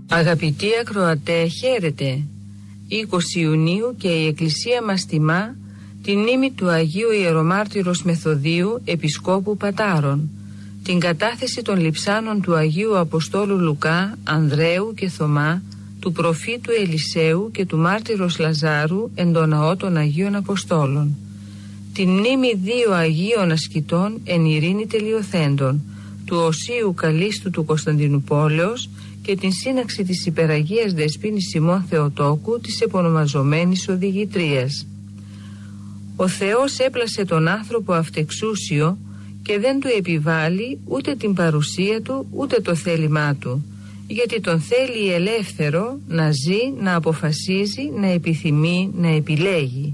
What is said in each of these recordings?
Αγαπητοί ακροατέ, χαίρετε. 20 Ιουνίου και η Εκκλησία μας τιμά την μνήμη του Αγίου Ιερομάρτυρος Μεθοδίου Επισκόπου Πατάρων, την κατάθεση των λειψάνων του Αγίου Αποστόλου Λουκά, Ανδρέου και Θωμά, του προφήτου Ελισέου και του μάρτυρος Λαζάρου εν το ναό των Αγίων Αποστόλων, την μνήμη δύο Αγίων ασκητών εν ειρήνη τελειοθέντων, του Οσίου Καλίστου του Κωνσταντινουπόλεως και την σύναξη της Υπεραγίας Δεσποίνης Σιμών Θεοτόκου της επωνομαζομένης οδηγητρίας. Ο Θεός έπλασε τον άνθρωπο αυτεξούσιο και δεν του επιβάλλει ούτε την παρουσία του ούτε το θέλημά του, γιατί τον θέλει ελεύθερο να ζει, να αποφασίζει, να επιθυμεί, να επιλέγει.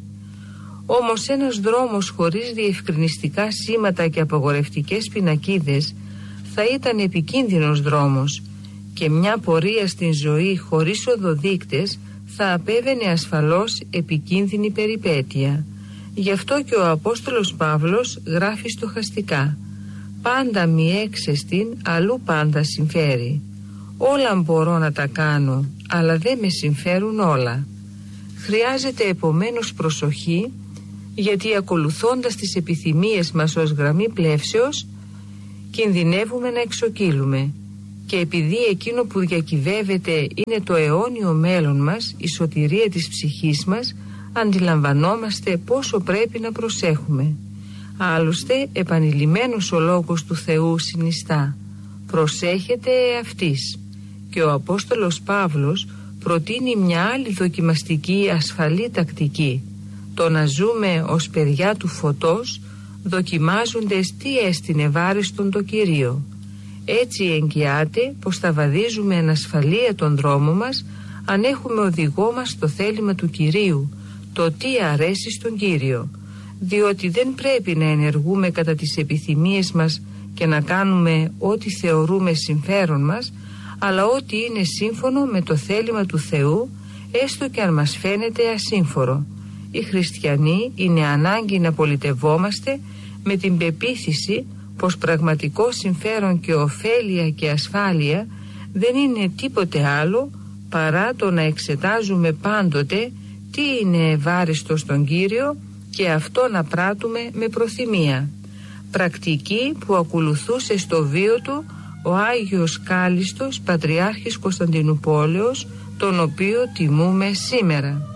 Όμως ένας δρόμος χωρίς διευκρινιστικά σήματα και απαγορευτικές πινακίδες θα ήταν επικίνδυνος δρόμος και μια πορεία στην ζωή χωρίς οδοδείκτες θα απέβαινε ασφαλώς επικίνδυνη περιπέτεια. Γι' αυτό και ο Απόστολος Παύλος γράφει στοχαστικά: «Πάντα μη έξεστην, αλλού πάντα συμφέρει. Όλα μπορώ να τα κάνω, αλλά δεν με συμφέρουν όλα». Χρειάζεται επομένως προσοχή, γιατί ακολουθώντας τις επιθυμίες μας ως γραμμή πλεύσεως κινδυνεύουμε να εξοκύλουμε, και επειδή εκείνο που διακυβεύεται είναι το αιώνιο μέλλον μας, η σωτηρία της ψυχής μας, αντιλαμβανόμαστε πόσο πρέπει να προσέχουμε. Άλλωστε επανειλημμένος ο λόγος του Θεού συνιστά: προσέχετε αυτής. Και ο Απόστολος Παύλος προτείνει μια άλλη δοκιμαστική ασφαλή τακτική: το να ζούμε ως παιδιά του φωτός, δοκιμάζοντες τι έστεινε ευάριστον το Κυρίο. Έτσι εγγυάται πως θα βαδίζουμε εν ασφαλεία τον δρόμο μας, αν έχουμε οδηγό μας το θέλημα του Κυρίου, το τι αρέσει στον Κύριο, διότι δεν πρέπει να ενεργούμε κατά τις επιθυμίες μας και να κάνουμε ό,τι θεωρούμε συμφέρον μας, αλλά ό,τι είναι σύμφωνο με το θέλημα του Θεού, έστω και αν μας φαίνεται ασύμφορο. Οι χριστιανοί είναι ανάγκη να πολιτευόμαστε με την πεποίθηση πως πραγματικό συμφέρον και ωφέλεια και ασφάλεια δεν είναι τίποτε άλλο παρά το να εξετάζουμε πάντοτε τι είναι ευάριστο στον Κύριο και αυτό να πράττουμε με προθυμία. Πρακτική που ακολουθούσε στο βίο του ο Άγιος Κάλιστος, Πατριάρχης Κωνσταντινουπόλεως, τον οποίο τιμούμε σήμερα.